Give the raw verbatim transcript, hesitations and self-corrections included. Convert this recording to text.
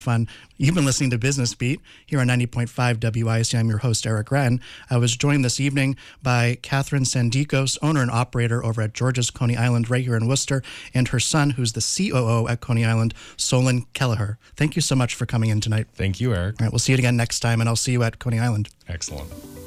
fun. You've been listening to Business Beat here on ninety point five W I C. I'm your host, Eric Wren. I was joined this evening by Catherine Sandikos, owner and operator over at George's Coney Island right here in Worcester, and her son, who's the C O O at Coney Island, Solon Kelleher. Thank you so much for coming in tonight. Thank you, Eric. All right, we'll see you again next time, and I'll see you at Coney Island. Excellent.